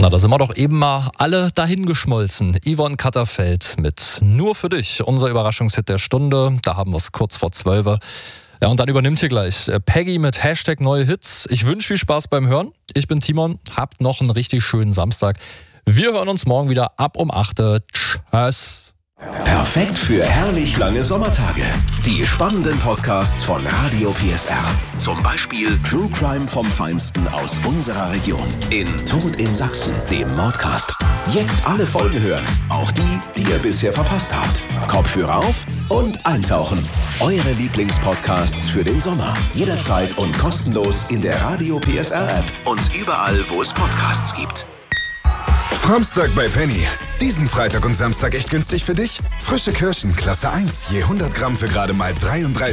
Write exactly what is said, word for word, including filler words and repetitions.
Na, da sind wir doch eben mal alle dahingeschmolzen. Yvonne Katterfeld mit Nur für dich, unser Überraschungshit der Stunde. Da haben wir es kurz vor zwölf. Ja, und dann übernimmt hier gleich Peggy mit Hashtag neue Hits. Ich wünsche viel Spaß beim Hören. Ich bin Timon, habt noch einen richtig schönen Samstag. Wir hören uns morgen wieder ab um acht. Tschüss. Perfekt für herrlich lange Sommertage. Die spannenden Podcasts von Radio P S R. Zum Beispiel True Crime vom Feinsten aus unserer Region. In Tod in Sachsen, dem Mordcast. Jetzt alle Folgen hören. Auch die, die ihr bisher verpasst habt. Kopfhörer auf und eintauchen. Eure Lieblingspodcasts für den Sommer. Jederzeit und kostenlos in der Radio P S R App und überall, wo es Podcasts gibt. Framstag bei Penny. Diesen Freitag und Samstag echt günstig für dich? Frische Kirschen, Klasse eins, je hundert Gramm für gerade mal dreiunddreißig